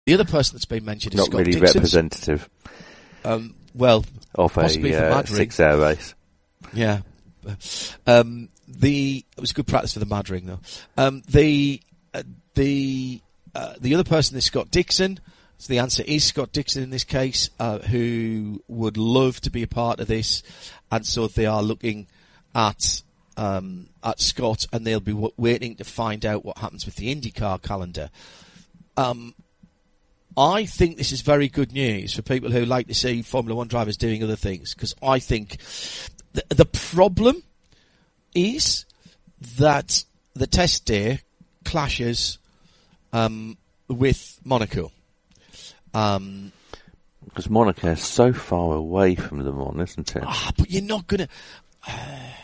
The other person that's been mentioned is not Scott really Dixon. representative Well, of a possibly for Maddering. 6-hour race. Yeah. It was good practice for the Maddering, though. The other person is Scott Dixon. So the answer is Scott Dixon in this case, who would love to be a part of this, and so they are looking at Scott, and they'll be waiting to find out what happens with the IndyCar calendar. I think this is very good news for people who like to see Formula One drivers doing other things, because I think the problem is that the test day clashes with Monaco. Because Monaco is so far away from Le Mans, isn't it? But you're not going to...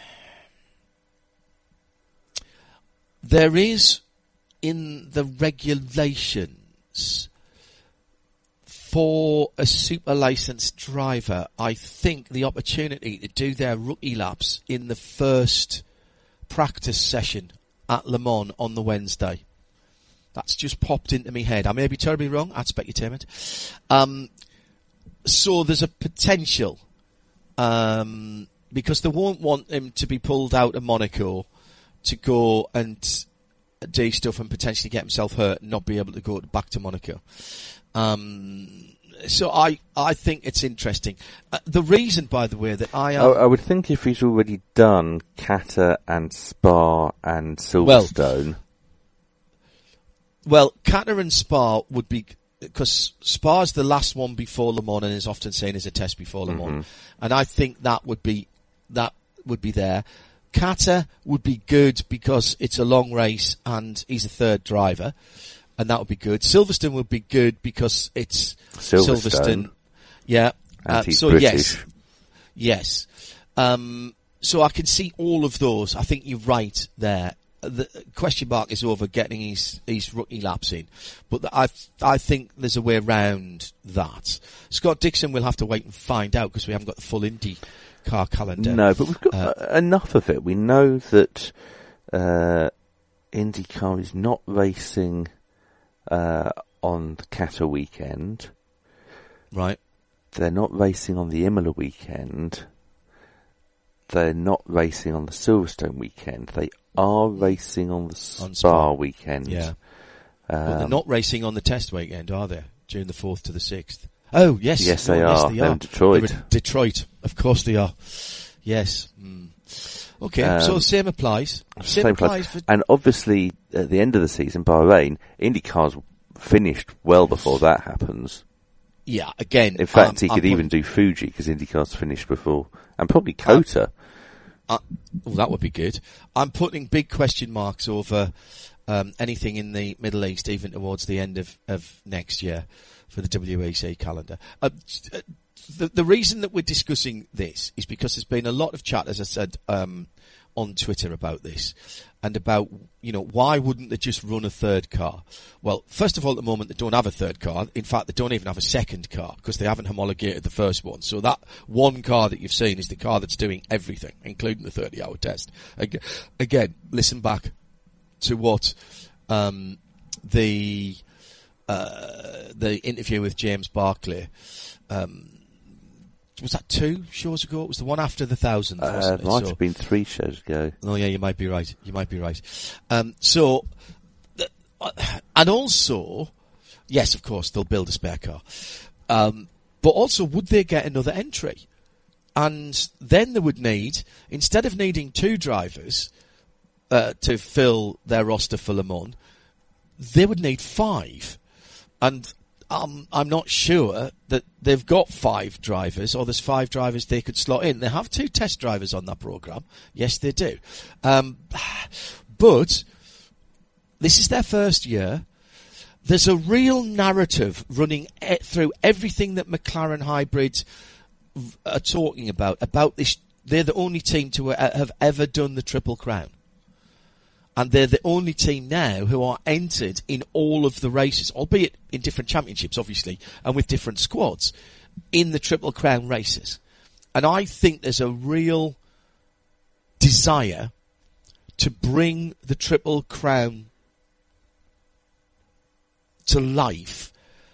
There is, in the regulations, for a super licensed driver, I think the opportunity to do their rookie laps in the first practice session at Le Mans on the Wednesday. That's just popped into my head. I may be terribly wrong. I'd Specutainment. So there's a potential, because they won't want him to be pulled out of Monaco to go and do stuff and potentially get himself hurt and not be able to go back to Monaco. So I think it's interesting. The reason, by the way, that I would think if he's already done Qatar and Spa and Silverstone... Well, Qatar and Spa would be... Because Spa's the last one before Le Mans and is often seen as a test before Le Mans. And I think that would be there. Qatar would be good because it's a long race and he's a third driver. And that would be good. Silverstone would be good because it's Silverstone. Yeah. So yes. So I can see all of those. I think you're right there. The question mark is over getting his rookie laps in, but I think there's a way around that. Scott Dixon will have to wait and find out because we haven't got the full Indy car calendar. No, but we've got enough of it. We know that IndyCar is not racing on the Qatar weekend. Right. They're not racing on the Imola weekend. They're not racing on the Silverstone weekend. They are racing on the Spa weekend. Yeah. But they're not racing on the test weekend, are they? June the 4th to the 6th. Oh, yes. Yes, they are. They're in Detroit. They're in Detroit. Of course they are. Yes. Okay, so same applies. Same applies. And obviously, at the end of the season, Bahrain, IndyCar's finished well before that happens. Yeah, again. In fact, he could even do Fuji because IndyCar's finished before. And probably COTA. That would be good. I'm putting big question marks over anything in the Middle East, even towards the end of next year for the WEC calendar. The reason that we're discussing this is because there's been a lot of chat, as I said, on Twitter about this and about, why wouldn't they just run a third car? Well, first of all, at the moment, they don't have a third car. In fact, they don't even have a second car because they haven't homologated the first one. So that one car that you've seen is the car that's doing everything, including the 30-hour test. Again, listen back to what the interview with James Barclay was that 2 shows ago? It was the one after the 1,000th, wasn't it? Might have been 3 shows ago. Oh yeah, you might be right. And also, yes, of course, they'll build a spare car. But also, would they get another entry? And then they would need, instead of needing 2 drivers to fill their roster for Le Mans, they would need 5. And I'm not sure that they've got 5 drivers, or there's 5 drivers they could slot in. They have 2 test drivers on that program. Yes, they do. But this is their first year. There's a real narrative running through everything that McLaren hybrids are talking about this. They're the only team to have ever done the Triple Crown. And they're the only team now who are entered in all of the races, albeit in different championships, obviously, and with different squads, in the Triple Crown races. And I think there's a real desire to bring the Triple Crown to life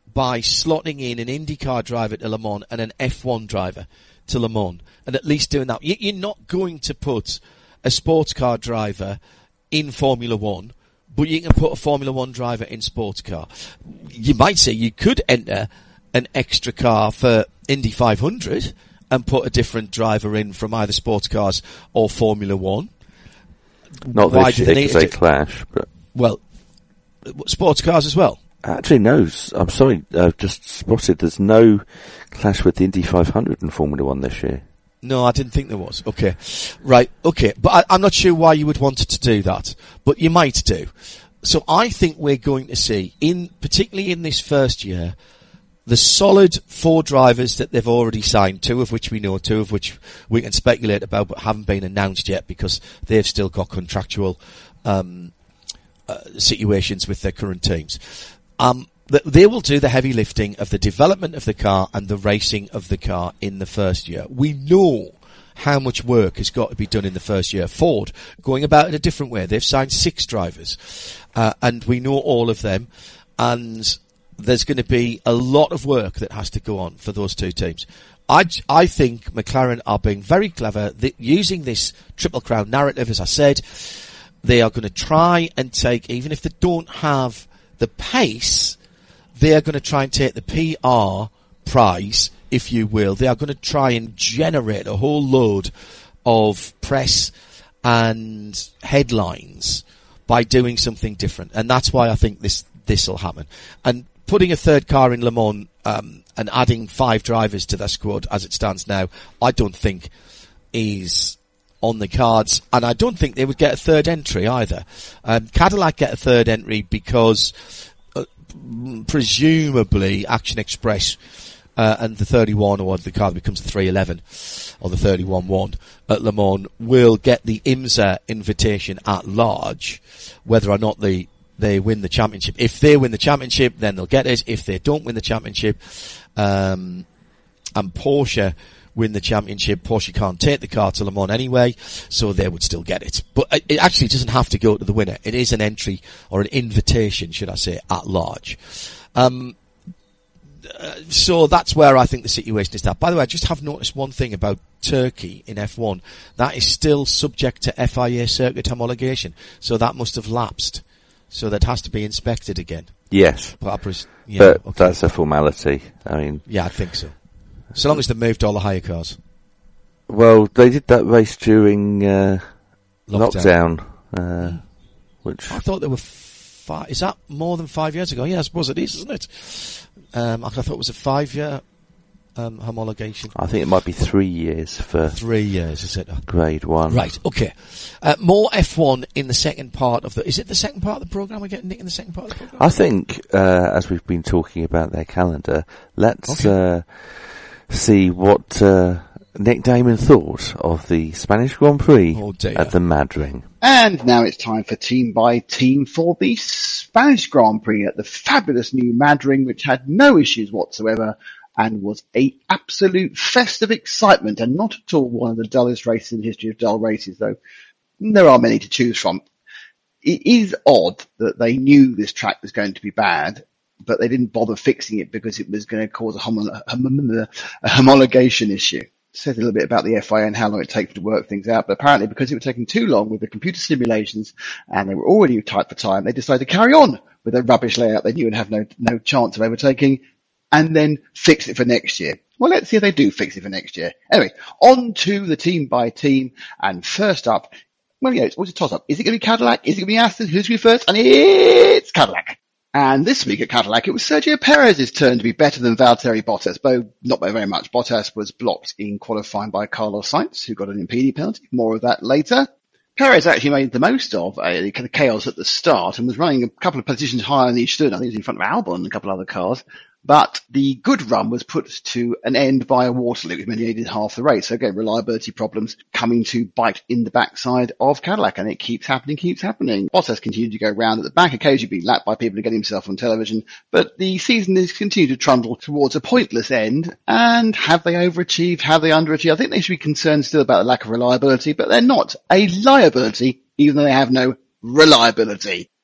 by slotting in an IndyCar driver to Le Mans and an F1 driver to Le Mans, and at least doing that. You're not going to put a sports car driver in Formula One, but you can put a Formula One driver in sports car. You might say you could enter an extra car for Indy 500 and put a different driver in from either sports cars or Formula One. Not this year because they clash, but... Well, sports cars as well. Actually, no. I'm sorry. I've just spotted there's no clash with the Indy 500 in Formula One this year. No, I didn't think there was. Okay. Right. Okay. But I'm not sure why you would want to do that, but you might do. So I think we're going to see, particularly in this first year, the solid 4 drivers that they've already signed, 2 of which we know, 2 of which we can speculate about but haven't been announced yet because they've still got contractual situations with their current teams. They will do the heavy lifting of the development of the car and the racing of the car in the first year. We know how much work has got to be done in the first year. Ford, going about it a different way. They've signed 6 drivers, and we know all of them, and there's going to be a lot of work that has to go on for those 2 teams. I think McLaren are being very clever, using this Triple Crown narrative, as I said. They are going to try and take, even if they don't have the pace, they are going to try and take the PR prize, if you will. They are going to try and generate a whole load of press and headlines by doing something different. And that's why I think this will happen. And putting a third car in Le Mans, and adding 5 drivers to their squad as it stands now, I don't think is on the cards, and I don't think they would get a third entry either. Cadillac get a third entry because presumably Action Express and the 31, or the car that becomes the 311 or the 31-1 at Le Mans will get the IMSA invitation at large, whether or not they win the championship. If they win the championship, then they'll get it. If they don't win the championship, and Porsche win the championship, Porsche can't take the car to Le Mans anyway, so they would still get it. But it actually doesn't have to go to the winner. It is an entry, or an invitation, should I say, at large. So that's where I think the situation is at. By the way, I just have noticed one thing about Turkey in F1. That is still subject to FIA circuit homologation, so that must have lapsed. So that has to be inspected again. Yes. But okay. That's a formality. I mean... Yeah, I think so. So long as they moved all the hire cars. Well, they did that race during lockdown, which... I thought there were 5... Is that more than 5 years ago? Yeah, I suppose it is, isn't it? I thought it was a 5-year homologation. I think it might be 3 years for... 3 years, is it? Grade 1. Right, okay. More F1 in the second part of the... Is it the second part of the programme? We're getting Nick in the second part of the programme? I think, as we've been talking about their calendar, let's see what Nick Damon thought of the Spanish Grand Prix at the Madring. And now it's time for Team by Team for the Spanish Grand Prix at the fabulous new Madring, which had no issues whatsoever and was a absolute fest of excitement, and not at all one of the dullest races in the history of dull races, though there are many to choose from. It is odd that they knew this track was going to be bad, but they didn't bother fixing it because it was going to cause a homologation issue. Says a little bit about the FIA and how long it takes to work things out, but apparently because it was taking too long with the computer simulations and they were already tight for time, they decided to carry on with a rubbish layout they knew would have no chance of overtaking, and then fix it for next year. Well, let's see if they do fix it for next year. Anyway, on to the team by team, and first up, well, yeah, it's always a toss-up. Is it going to be Cadillac? Is it going to be Aston? Who's going to be first? And it's Cadillac. And this week at Cadillac, it was Sergio Perez's turn to be better than Valtteri Bottas, though not by very much. Bottas was blocked in qualifying by Carlos Sainz, who got an impeding penalty. More of that later. Perez actually made the most of the kind of chaos at the start and was running a couple of positions higher than he should. I think he was in front of Albon and a couple of other cars. But the good run was put to an end by a water leak, which meant he needed half the race. So again, reliability problems coming to bite in the backside of Cadillac, and it keeps happening. Bottas continued to go round at the back, occasionally being lapped by people to get himself on television. But the season has continued to trundle towards a pointless end. And have they overachieved? Have they underachieved? I think they should be concerned still about the lack of reliability, but they're not a liability, even though they have no reliability.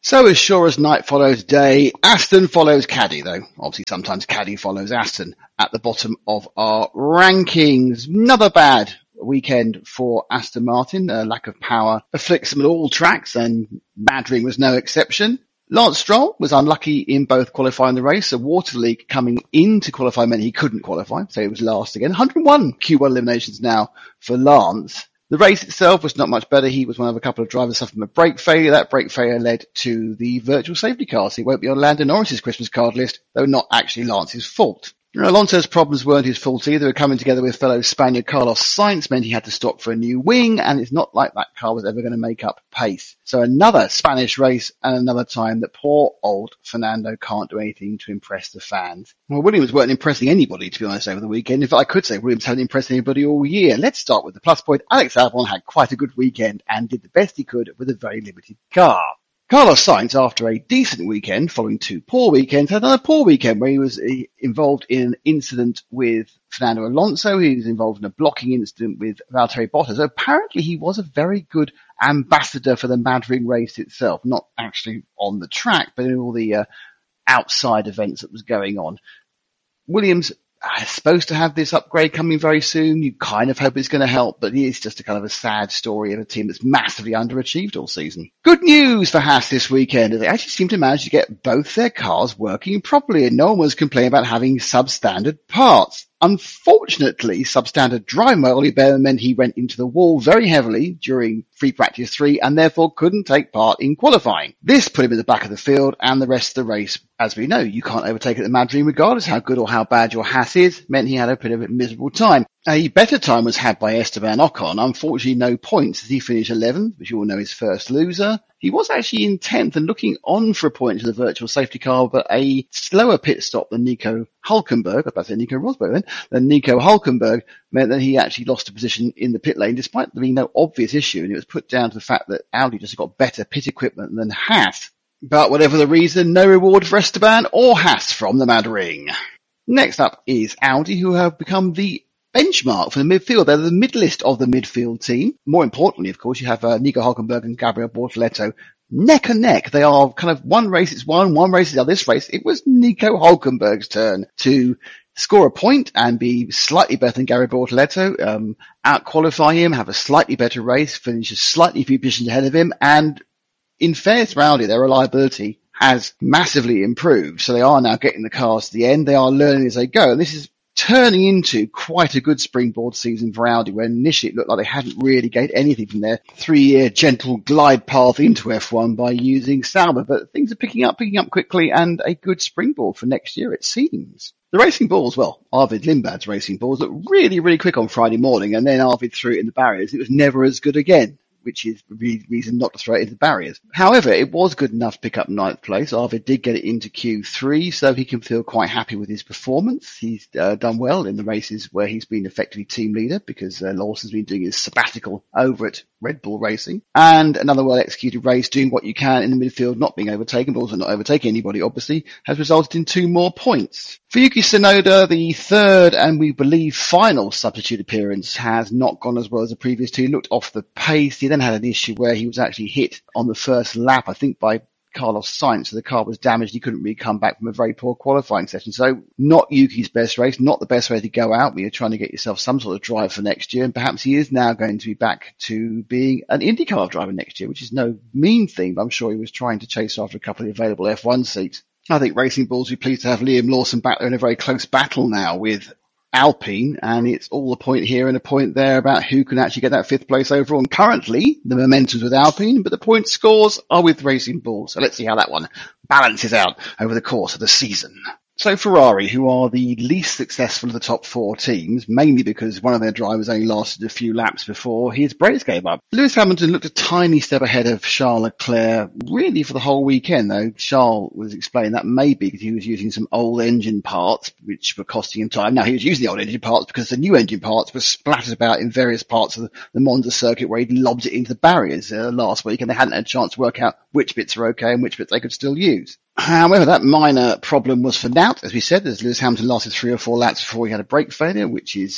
So as sure as night follows day, Aston follows Caddy, though. Obviously sometimes Caddy follows Aston at the bottom of our rankings. Another bad weekend for Aston Martin. Lack of power afflicts them at all tracks, and Madrid was no exception. Lance Stroll was unlucky in both qualifying the race. A water leak coming into qualify meant he couldn't qualify, so he was last again. 101 Q1 eliminations now for Lance. The race itself was not much better. He was one of a couple of drivers suffering a brake failure. That brake failure led to the virtual safety car, so he won't be on Lando Norris's Christmas card list, though not actually Lance's fault. Alonso's problems weren't his fault either. Coming together with fellow Spaniard Carlos Sainz meant he had to stop for a new wing, and it's not like that car was ever going to make up pace. So another Spanish race and another time that poor old Fernando can't do anything to impress the fans. Well, Williams weren't impressing anybody, to be honest, over the weekend. In fact, I could say Williams hadn't impressed anybody all year. Let's start with the plus point. Alex Albon had quite a good weekend and did the best he could with a very limited car. Carlos Sainz, after a decent weekend following two poor weekends, had another poor weekend where he was involved in an incident with Fernando Alonso. He was involved in a blocking incident with Valtteri Bottas. So apparently he was a very good ambassador for the Madrid race itself, not actually on the track, but in all the outside events that was going on. Williams is supposed to have this upgrade coming very soon. You kind of hope it's going to help, but it's just a kind of a sad story of a team that's massively underachieved all season. Good news for Haas this weekend. They actually seem to manage to get both their cars working properly, and no one was complaining about having substandard parts. Unfortunately, substandard drive by Oliveira meant he went into the wall very heavily during free practice 3 and therefore couldn't take part in qualifying. This put him in the back of the field, and the rest of the race, as we know, you can't overtake at the Madrid regardless how good or how bad your Haas is, meant he had a bit of a miserable time. A better time was had by Esteban Ocon. Unfortunately, no points as he finished 11th, which you all know his first loser. He was actually in 10th and looking on for a point to the virtual safety car, but a slower pit stop than Nico Hülkenberg, I was about to say Nico Rosberg then, than Nico Hülkenberg meant that he actually lost a position in the pit lane despite there being no obvious issue, and it was put down to the fact that Audi just got better pit equipment than Haas. But whatever the reason, no reward for Esteban or Haas from the Mad Ring. Next up is Audi, who have become the benchmark for the midfield. They're the middlest of the midfield team. More importantly, of course, you have Nico Hülkenberg and Gabriel Bortoleto neck and neck. They are kind of one race it's one race it's the other. This race, it was Nico Hülkenberg's turn to score a point and be slightly better than Gabriel Bortoleto, out-qualify him, have a slightly better race, finish a slightly few positions ahead of him, and in fairness to Audi, their reliability has massively improved. So they are now getting the cars to the end. They are learning as they go. And this is turning into quite a good springboard season for Audi, when initially it looked like they hadn't really gained anything from their 3-year gentle glide path into F1 by using Sauber. But things are picking up quickly, and a good springboard for next year, it seems. The Racing Bulls, well, Arvid Lindbad's Racing Bulls looked really, really quick on Friday morning, and then Arvid threw it in the barriers. It was never as good again, which is the reason not to throw it into the barriers. However, it was good enough to pick up 9th place. Arvid did get it into Q3, so he can feel quite happy with his performance. He's done well in the races where he's been effectively team leader, because Lawson's been doing his sabbatical over at Red Bull Racing. And another well-executed race, doing what you can in the midfield, not being overtaken, but also not overtaking anybody, obviously, has resulted in 2 more points. For Yuki Tsunoda, the third and we believe final substitute appearance has not gone as well as the previous 2. He looked off the pace. He then had an issue where he was actually hit on the first lap, I think by Carlos Sainz, so the car was damaged. He couldn't really come back from a very poor qualifying session. So not Yuki's best race, not the best way to go out when you're trying to get yourself some sort of drive for next year. And perhaps he is now going to be back to being an IndyCar driver next year, which is no mean thing, but I'm sure he was trying to chase after a couple of available F1 seats. I think Racing Bulls will be pleased to have Liam Lawson back there in a very close battle now with Alpine, and it's all a point here and a point there about who can actually get that 5th place overall. And currently, the momentum's with Alpine, but the point scores are with Racing Bulls. So let's see how that one balances out over the course of the season. So Ferrari, who are the least successful of the top 4 teams, mainly because one of their drivers only lasted a few laps before his brakes gave up. Lewis Hamilton looked a tiny step ahead of Charles Leclerc, really for the whole weekend, though. Charles was explaining that maybe because he was using some old engine parts, which were costing him time. Now, he was using the old engine parts because the new engine parts were splattered about in various parts of the Monza circuit where he'd lobbed it into the barriers last week, and they hadn't had a chance to work out which bits are okay and which bits they could still use. However, that minor problem was for naught, as we said, as Lewis Hamilton lasted 3 or 4 laps before he had a brake failure, which is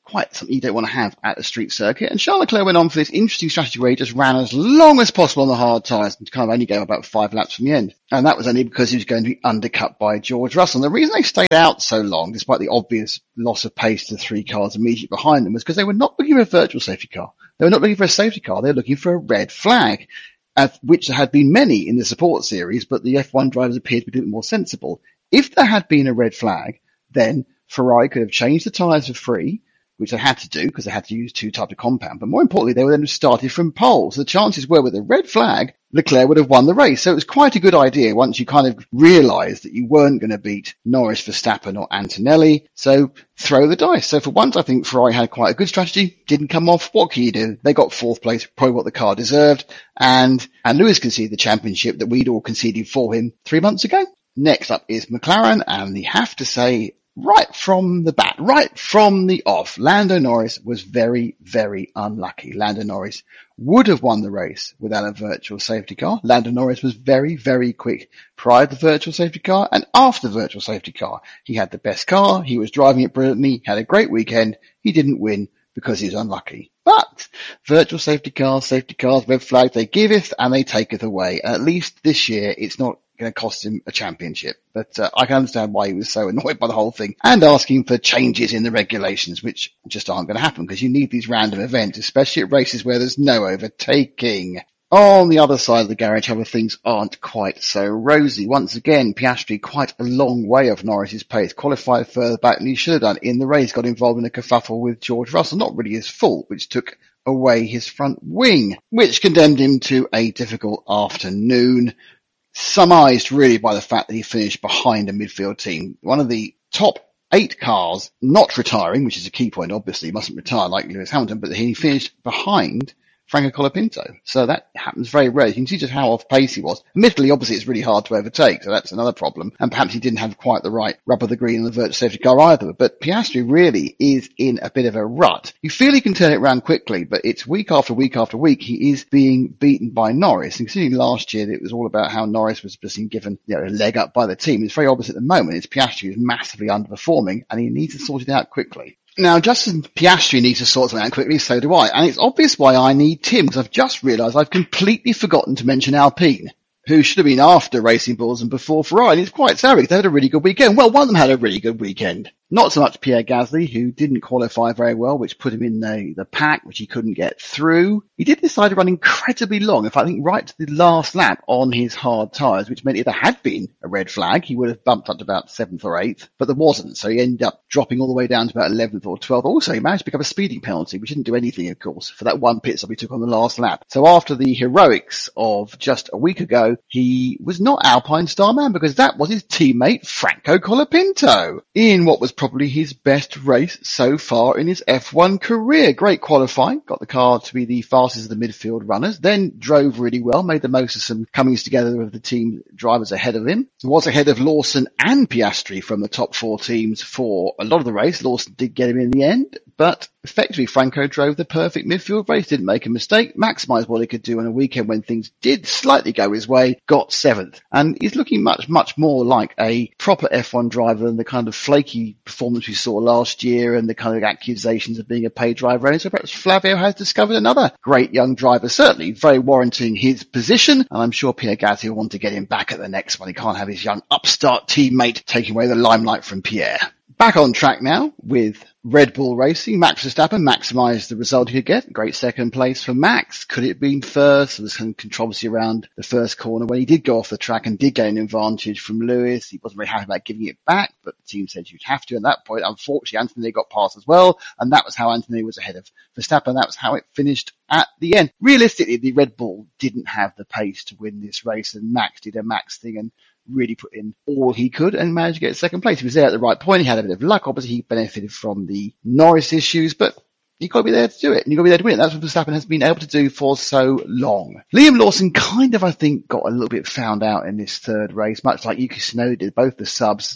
quite something you don't want to have at a street circuit. And Charles Leclerc went on for this interesting strategy where he just ran as long as possible on the hard tyres and kind of only gave about 5 laps from the end. And that was only because he was going to be undercut by George Russell. And the reason they stayed out so long, despite the obvious loss of pace to the 3 cars immediately behind them, was because they were not looking for a virtual safety car. They were not looking for a safety car. They were looking for a red flag, which there had been many in the support series, but the F1 drivers appeared to be a bit more sensible. If there had been a red flag, then Ferrari could have changed the tyres for free, which they had to do because they had to use 2 types of compound. But more importantly, they would then have started from pole. So the chances were with a red flag, Leclerc would have won the race. So it was quite a good idea once you kind of realised that you weren't going to beat Norris, Verstappen or Antonelli. So throw the dice. So for once, I think Ferrari had quite a good strategy. Didn't come off. What can you do? They got 4th place, probably what the car deserved. And Lewis conceded the championship that we'd all conceded for him 3 months ago. Next up is McLaren, and they have to say, right from the bat, right from the off, Lando Norris was very, very unlucky. Lando Norris would have won the race without a virtual safety car. Lando Norris was very, very quick prior to the virtual safety car and after the virtual safety car. He had the best car. He was driving it brilliantly, had a great weekend. He didn't win because he was unlucky. But virtual safety cars, red flag, they giveth and they taketh away. At least this year, it's not going to cost him a championship. But I can understand why he was so annoyed by the whole thing and asking for changes in the regulations, which just aren't going to happen because you need these random events, especially at races where there's no overtaking. On the other side of the garage, however, things aren't quite so rosy. Once again, Piastri quite a long way off Norris's pace, qualified further back than he should have done in the race, got involved in a kerfuffle with George Russell, not really his fault, which took away his front wing, which condemned him to a difficult afternoon. Summarised really by the fact that he finished behind a midfield team. One of the top 8 cars not retiring, which is a key point, obviously, he mustn't retire like Lewis Hamilton, but he finished behind Franco Colapinto. So that happens very rarely. You can see just how off pace he was. Admittedly, obviously, it's really hard to overtake, so that's another problem. And perhaps he didn't have quite the right rub of the green in the virtual safety car either. But Piastri really is in a bit of a rut. You feel he can turn it around quickly, but it's week after week after week, he is being beaten by Norris. And considering last year, it was all about how Norris was just being given, a leg up by the team. It's very obvious at the moment. It's Piastri who's massively underperforming, and he needs to sort it out quickly. Now, Justin Piastri needs to sort something out quickly, so do I. And it's obvious why I need Tim, because I've just realised I've completely forgotten to mention Alpine, who should have been after Racing Bulls and before Ferrari. And it's quite sad because they had a really good weekend. Well, one of them had a really good weekend. Not so much Pierre Gasly, who didn't qualify very well, which put him in the pack, which he couldn't get through. He did decide to run incredibly long. In fact, I think right to the last lap on his hard tyres, which meant if there had been a red flag, he would have bumped up to about 7th or 8th, but there wasn't. So he ended up dropping all the way down to about 11th or 12th. Also, he managed to pick up a speeding penalty, which didn't do anything, of course, for that one pit stop he took on the last lap. So after the heroics of just a week ago, he was not Alpine star man because that was his teammate Franco Colapinto in what was probably his best race so far in his F1 career. Great qualifying, got the car to be the fastest of the midfield runners, then drove really well, made the most of some comings together of the team drivers ahead of him. Was ahead of Lawson and Piastri from the top 4 teams for a lot of the race. Lawson did get him in the end, but effectively Franco drove the perfect midfield race, didn't make a mistake, maximised what he could do on a weekend when things did slightly go his way, got 7th. And he's looking much, much more like a proper F1 driver than the kind of flaky performance we saw last year and the kind of accusations of being a paid driver. And so perhaps Flavio has discovered another great young driver, certainly very warranting his position. And I'm sure Pierre Gasly will want to get him back at the next one. He can't have his young upstart teammate taking away the limelight from Pierre. Back on track now with Red Bull Racing. Max Verstappen maximised the result he could get. Great second place for Max. Could it have been first? There was some controversy around the first corner when he did go off the track and did gain an advantage from Lewis. He wasn't very happy about giving it back, but the team said you'd have to. At that point, unfortunately, Anthony got past as well, and that was how Anthony was ahead of Verstappen. That was how it finished at the end. Realistically, the Red Bull didn't have the pace to win this race, and Max did a Max thing and really put in all he could and managed to get second place. He was there at the right point. He had a bit of luck. Obviously, he benefited from the Norris issues, but you've got to be there to do it, and you've got to be there to win it. That's what Verstappen has been able to do for so long. Liam Lawson kind of, I think, got a little bit found out in this third race, much like Yuki Tsunoda did. Both the subs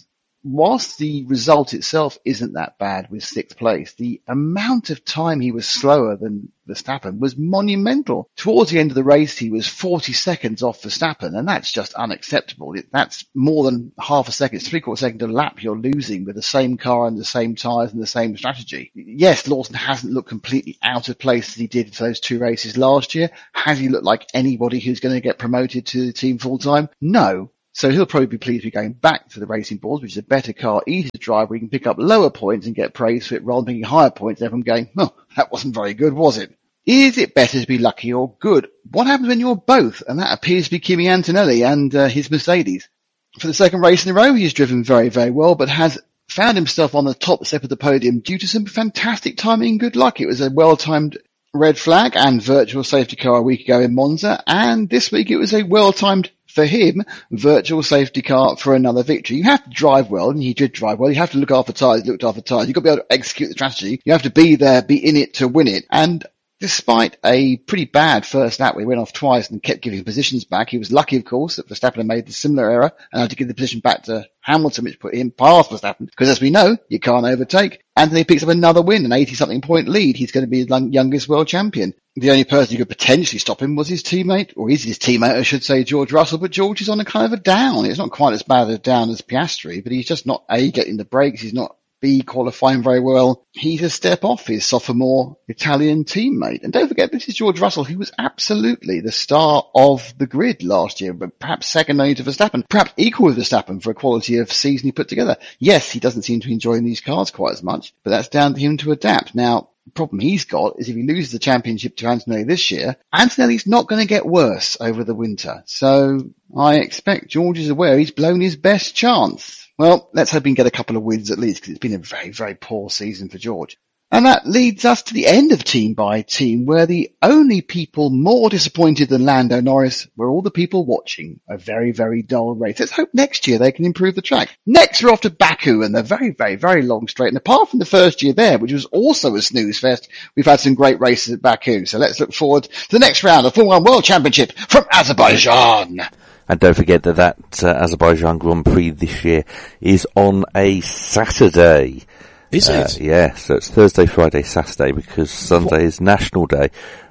whilst the result itself isn't that bad with 6th place, the amount of time he was slower than Verstappen was monumental. Towards the end of the race, he was 40 seconds off Verstappen, and that's just unacceptable. That's more than half a second, it's 3/4 second a lap you're losing with the same car and the same tyres and the same strategy. Yes, Lawson hasn't looked completely out of place as he did for those 2 races last year. Has he looked like anybody who's going to get promoted to the team full time? No. So he'll probably be pleased with going back to the Racing Bulls, which is a better car, easier to drive, where he can pick up lower points and get praise for it rather than picking higher points and everyone going, oh, that wasn't very good, was it? Is it better to be lucky or good? What happens when you're both? And that appears to be Kimi Antonelli and his Mercedes. For the second race in a row, he's driven very, very well, but has found himself on the top step of the podium due to some fantastic timing and good luck. It was a well-timed red flag and virtual safety car a week ago in Monza, and this week it was a well-timed, for him, virtual safety car for another victory. You have to drive well, and he did drive well. You have to look after tyres, looked after tyres. You've got to be able to execute the strategy. You have to be there, be in it to win it. And despite a pretty bad first lap where he went off twice and kept giving positions back, he was lucky, of course, that Verstappen had made the similar error and had to give the position back to Hamilton, which put him past Verstappen. Because as we know, you can't overtake. Anthony picks up another win, an 80-something point lead. He's going to be the youngest world champion. The only person who could potentially stop him was his teammate, or is his teammate, I should say, George Russell. But George is on a kind of a down. It's not quite as bad a down as Piastri, but he's just not A, getting the breaks. He's not B, qualifying very well. He's a step off his sophomore Italian teammate. And don't forget, this is George Russell, who was absolutely the star of the grid last year, but perhaps second only to Verstappen, perhaps equal with Verstappen for a quality of season he put together. Yes, he doesn't seem to be enjoying these cars quite as much, but that's down to him to adapt. Now, the problem he's got is if he loses the championship to Antonelli this year, Antonelli's not going to get worse over the winter. So I expect George is aware he's blown his best chance. Well, let's hope he can get a couple of wins at least, because it's been a very, very poor season for George. And that leads us to the end of Team by Team, where the only people more disappointed than Lando Norris were all the people watching a very, very dull race. Let's hope next year they can improve the track. Next, we're off to Baku and the very, very, very long straight. And apart from the first year there, which was also a snooze fest, we've had some great races at Baku. So let's look forward to the next round of Formula 1 World Championship from Azerbaijan. And don't forget that Azerbaijan Grand Prix this year is on a Saturday. Is it? Yeah, so it's Thursday, Friday, Saturday, because Sunday is National Day.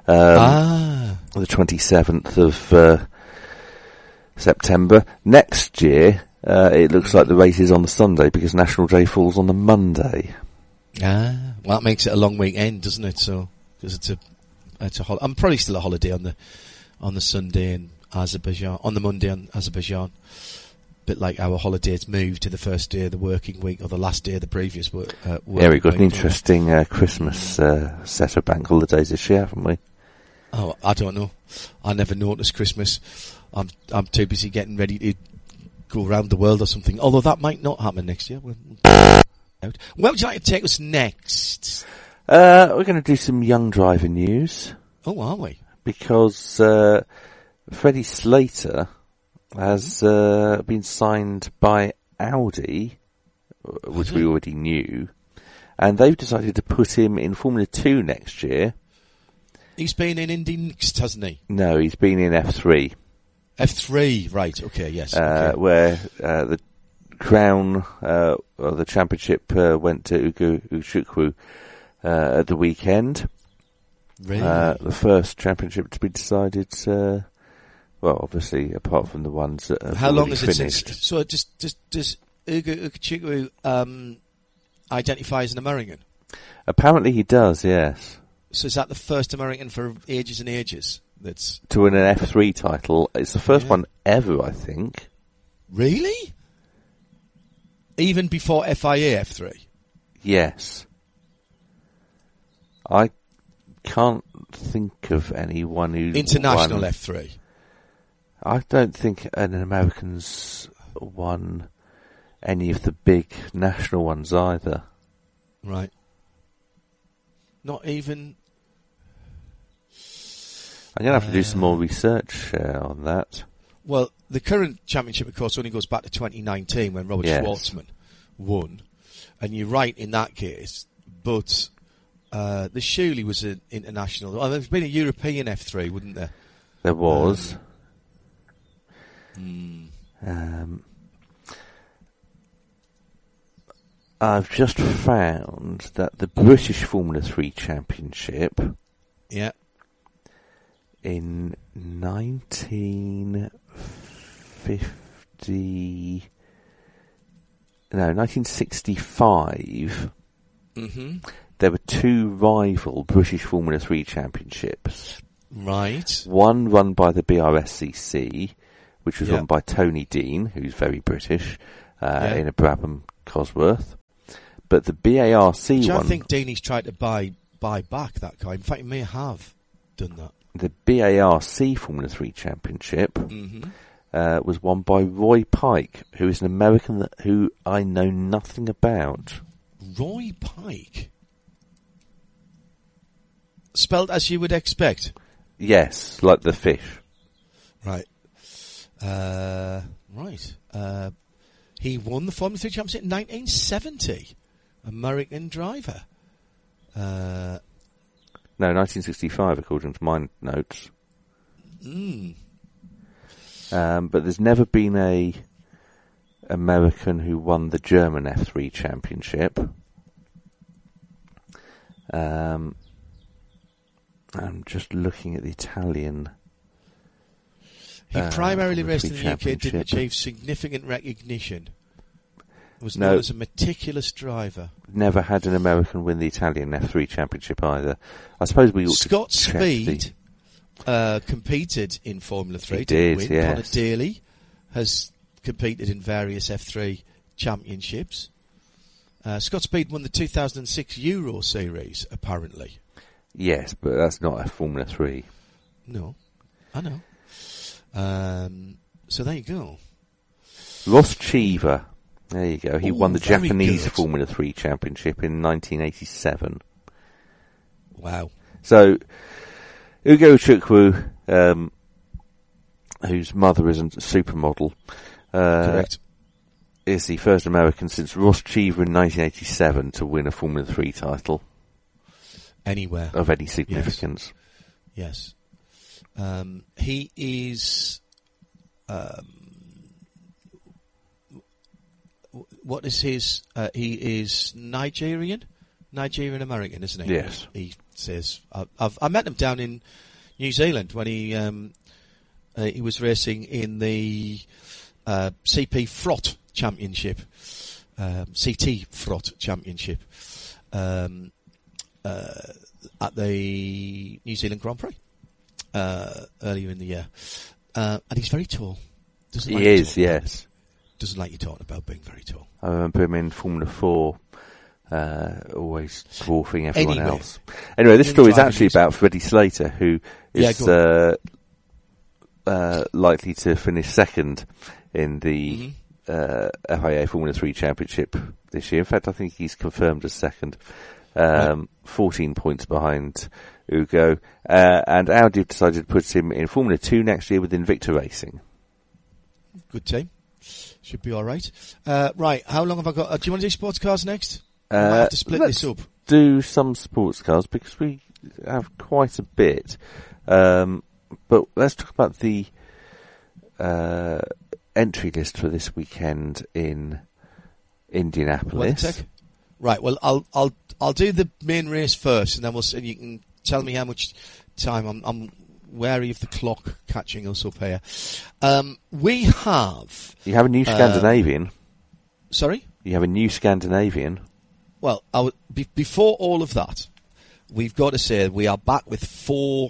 The 27th of September. Next year, it looks like the race is on the Sunday, because National Day falls on the Monday. Well, that makes it a long weekend, doesn't it? So, because it's a I'm probably still a holiday on the Sunday in Azerbaijan, on the Monday in Azerbaijan. Bit like our holidays moved to the first day of the working week or the last day of the previous work. Yeah, we've got an interesting Christmas set of bank holidays this year, haven't we? Oh, I don't know. I never noticed Christmas. I'm too busy getting ready to go around the world or something. Although that might not happen next year. Where would you like to take us next? We're going to do some young driver news. Oh, are we? Because Freddie Slater has been signed by Audi, which we already knew, and they've decided to put him in Formula 2 next year. He's been in Indy next, hasn't he? No, he's been in F3. F3, right, okay, yes. Okay. Where the crown, or the championship went to Ugo Uchukwu at the weekend. Really? The first championship to be decided... well, obviously, apart from the ones that have How long has finished. It since? So does Ugo Uchukwu identify as an American? Apparently he does, yes. So is that the first American for ages and ages? That's to win an F3 title. It's the first one ever, I think. Really? Even before FIA F3? Yes. I can't think of anyone who International won. F3? I don't think an American's won any of the big national ones either. Right. Not even... I'm going to have to do some more research on that. Well, the current championship, of course, only goes back to 2019 when Robert Schwartzman won. And you're right in that case, but there surely was an international... Oh, there's been a European F3, wouldn't there? There was. I've just found that the British Formula 3 Championship in 1965, there were two rival British Formula 3 Championships. Right. One run by the BRSCC, which was run by Tony Dean, who's very British, in a Brabham Cosworth. But the BARC one... I think Deanie's tried to buy back that car. In fact, he may have done that. The BARC Formula 3 Championship was won by Roy Pike, who is an American who I know nothing about. Roy Pike? Spelled as you would expect? Yes, like the fish. Right. He won the Formula 3 Championship in 1970. American driver. No, 1965, according to my notes. But there's never been a American who won the German F3 Championship. I'm just looking at the Italian. He primarily raced in the UK, didn't achieve significant recognition. Was known as a meticulous driver. Never had an American win the Italian F3 Championship either. I suppose we ought Scott to check Speed competed in Formula 3. He did, win. yes. Connor Daly has competed in various F3 championships. Scott Speed won the 2006 Euro Series, apparently. Yes, but that's not a Formula 3. No, I know. So there you go. Ross Cheever. There you go. He won the Japanese good. Formula 3 Championship in 1987. Wow. So, Ugo Chukwu, whose mother is a supermodel, Correct. is the first American since Ross Cheever in 1987 to win a Formula 3 title. Anywhere. Of any significance. Yes. He is... what is his... he is Nigerian American, isn't he? Yes. He says... I met him down in New Zealand when he was racing in the CP Frot Championship. CT Frot Championship. At the New Zealand Grand Prix earlier in the year. And he's very tall. He is, yes. Doesn't like you talking about being very tall. I remember him in Formula 4, always dwarfing everyone else. Anyway, this story is actually about Freddie Slater, who is likely to finish second in the FIA Formula 3 Championship this year. In fact, I think he's confirmed as second. 14 points behind Ugo. And Audi have decided to put him in Formula 2 next year with Invicta Racing. Good team. Should be alright. Right, how long have I got? Do you want to do sports cars next? I might have to split this up. Do some sports cars because we have quite a bit. But let's talk about the entry list for this weekend in Indianapolis. WeatherTech? Right, well, I'll do the main race first, and then you can tell me how much time. I'm wary of the clock catching us up here. We have... You have a new Scandinavian. Sorry? You have a new Scandinavian. Well, before all of that, we've got to say we are back with four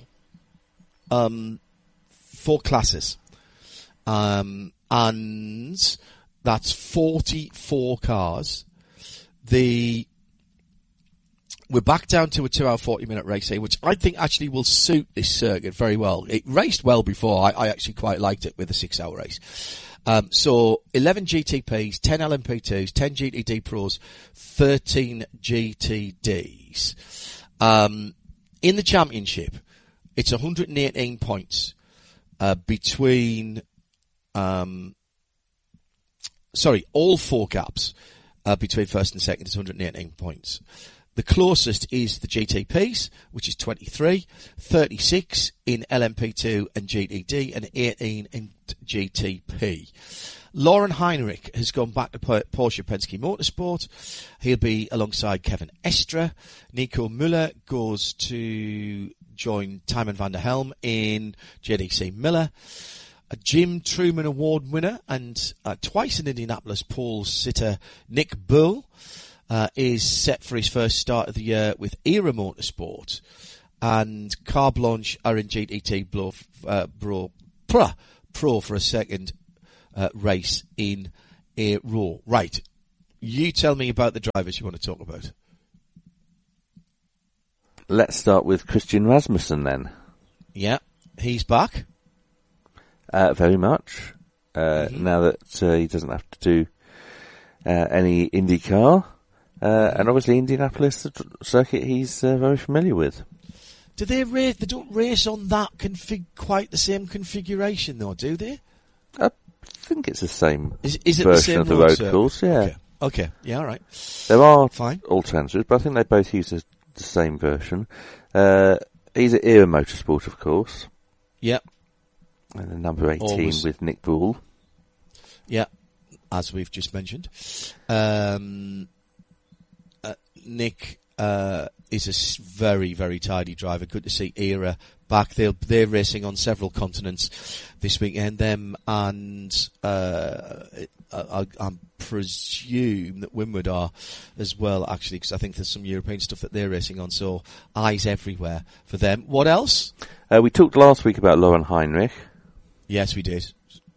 classes. And that's 44 cars. We're back down to a 2 hour 40 minute race here, which I think actually will suit this circuit very well. It raced well before. I actually quite liked it with a 6 hour race. So 11 GTPs, 10 LMP2s, 10 GTD Pros, 13 GTDs. In the championship, it's 118 points, between, all four gaps, between first and second is 118 points. The closest is the GTPs, which is 23, 36 in LMP2 and GTD, and 18 in GTP. Lauren Heinrich has gone back to Porsche Penske Motorsport. He'll be alongside Kevin Estre. Nico Müller goes to join Tymon van der Helm in JDC Miller. A Jim Truman Award winner and twice in Indianapolis pole sitter Nick Bull is set for his first start of the year with ERA Motorsport. And Car Blanche are in GTT Pro for a second race in a row. Right. You tell me about the drivers you want to talk about. Let's start with Christian Rasmussen then. Yeah, he's back. Very much. Now that he doesn't have to do any IndyCar. And obviously Indianapolis, the circuit he's very familiar with. Do they race? They don't race on that quite the same configuration, though, do they? I think it's the same is it version the same of the road course. Yeah. Okay. Yeah. All right. There are fine alternatives, but I think they both use the same version. He's at ERA Motorsport, of course. Yep. And the number 18 with Nick Bull. Yeah, as we've just mentioned. Nick is a very, very tidy driver. Good to see ERA back. They're racing on several continents this weekend. Them and I presume that Winward are as well, actually, because I think there's some European stuff that they're racing on. So eyes everywhere for them. What else? We talked last week about Lauren Heinrich. Yes, we did.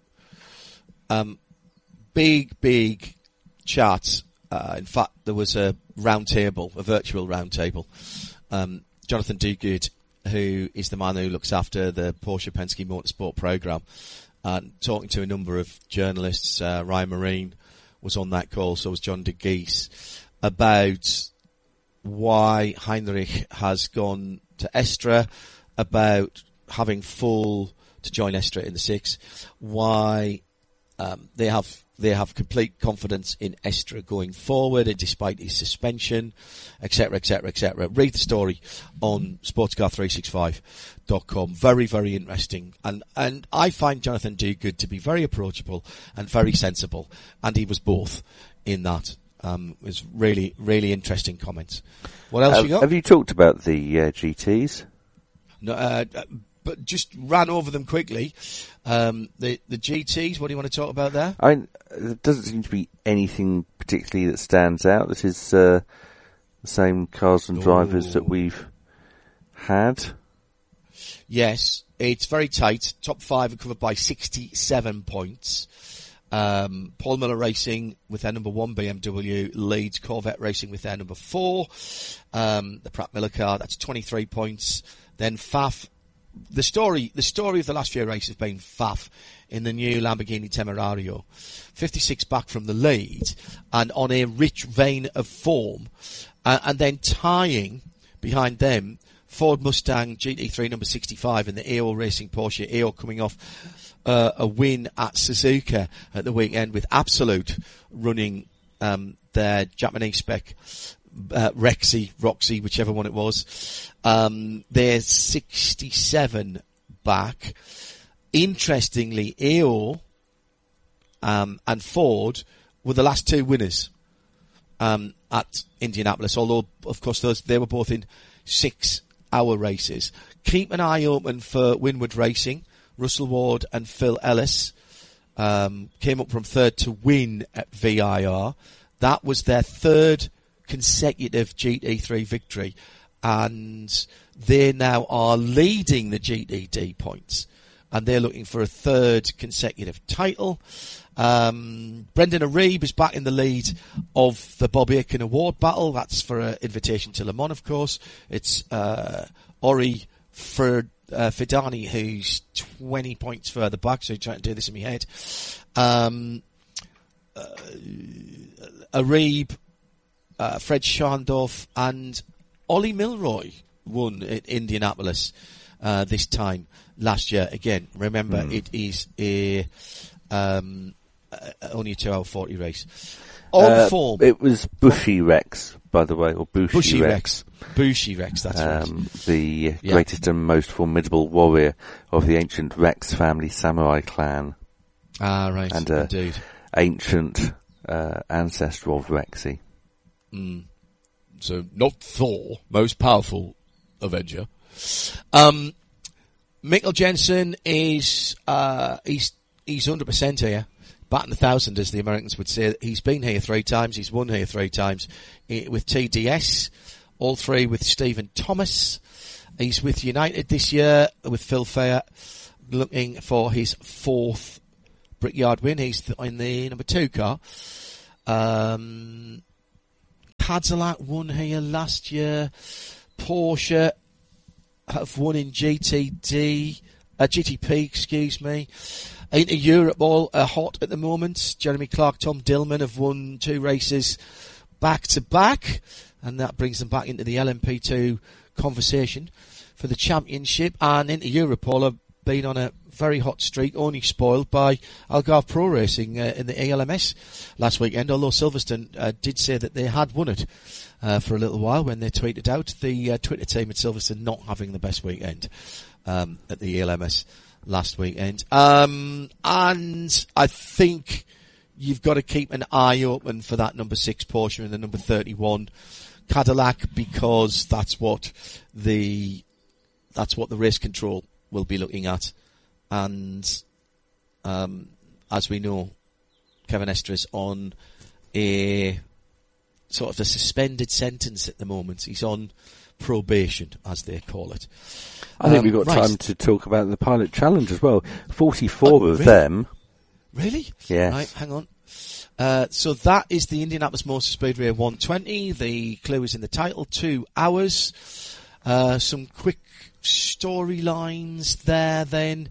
Big chat. In fact, there was a virtual round table. Jonathan Duguid, who is the man who looks after the Porsche Penske Motorsport program, talking to a number of journalists. Ryan Marine was on that call, so was John de Geese, about why Heinrich has gone to Estre, about having full to join Estre in the 6, why they have complete confidence in Estre going forward, despite his suspension, etc., etc., etc. Read the story on sportscar365.com. Very, very interesting. And I find Jonathan Duguid to be very approachable and very sensible, and he was both in that. It was really, really interesting comments. What else you got? Have you talked about the GTs? No, but just ran over them quickly. The GTs, what do you want to talk about there? There doesn't seem to be anything particularly that stands out. This is the same cars and drivers that we've had. Yes, it's very tight. Top 5 are covered by 67 points. Paul Miller Racing with their number 1 BMW leads Corvette Racing with their number 4. The Pratt Miller car, that's 23 points. Then Pfaff. The story of the last few races has been Pfaff in the new Lamborghini Temerario. 56 back from the lead and on a rich vein of form. And then tying behind them, Ford Mustang GT3 number 65 and the AO Racing Porsche. AO coming off a win at Suzuka at the weekend with Absolute running their Japanese spec. Roxy, whichever one it was. They're 67 back. Interestingly, AO and Ford were the last 2 winners at Indianapolis, although, of course, they were both in 6-hour races. Keep an eye open for Winward Racing. Russell Ward and Phil Ellis came up from 3rd to win at VIR. That was their 3rd consecutive GT3 victory, and they now are leading the GTD points, and they're looking for a 3rd consecutive title. Brendan Arieb is back in the lead of the Bob Aitken Award battle. That's for an invitation to Le Mans, of course. It's Ori Fidani, who's 20 points further back, so I'm trying to do this in my head. Arieb, Fred Schandorf and Ollie Milroy won at Indianapolis this time last year. Again, remember it is only a 2-hour 40 race. On form, it was Bushy Rex, by the way, or Bushy Rex. Bushy Rex, that's right. The greatest and most formidable warrior of the ancient Rex family samurai clan. Ah, right, and indeed. ancient ancestor of Rexy. So not Thor, most powerful Avenger. Mikkel Jensen is he's 100% here. Batting 1,000, as the Americans would say. He's been here 3 times. He's won here 3 times with TDS. All 3 with Stephen Thomas. He's with United this year with Phil Fair, looking for his 4th Brickyard win. He's in the number 2 car. Cadillac won here last year. Porsche have won in GTP, excuse me. Into Europe, all are hot at the moment. Jeremy Clark, Tom Dillman have won 2 races back to back, and that brings them back into the LMP2 conversation for the championship. And into Europe, all have been on a very hot streak, only spoiled by Algarve Pro Racing in the ALMS last weekend, although Silverstone did say that they had won it for a little while when they tweeted out the Twitter team at Silverstone not having the best weekend at the ALMS last weekend. And I think you've got to keep an eye open for that number 6 Porsche and the number 31 Cadillac, because that's what the race control will be looking at. And as we know, Kevin Estres on a sort of a suspended sentence at the moment. He's on probation, as they call it. I think we've got time to talk about the Pilot Challenge as well. 44 of them. Really? Yes. Right, hang on. So that is the Indianapolis Motor Speedway 120. The clue is in the title, 2 hours. Some quick storylines there then.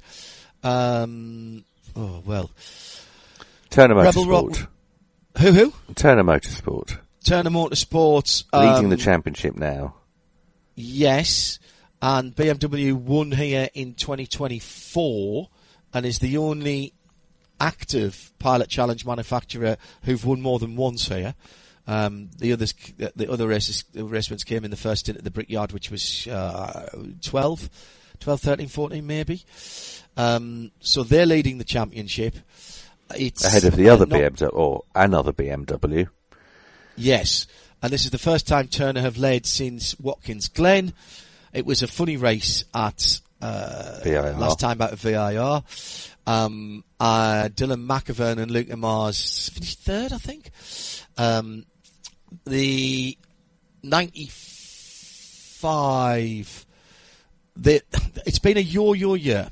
Turner Rebel Motorsport. Rock. Who? Turner Motorsport. Turner Motorsport. Leading the championship now. Yes. And BMW won here in 2024 and is the only active Pilot Challenge manufacturer who've won more than once here. The other races came in the first stint at the Brickyard, which was 12, 13, 14 maybe. So they're leading the championship. It's ahead of the other BMW, or another BMW. Yes, and this is the first time Turner have led since Watkins Glen. It was a funny race at VIR. Last time out of VIR. Dylan McIvern and Luke Mars finished 3rd, I think. The 95, it's been a yo-yo year.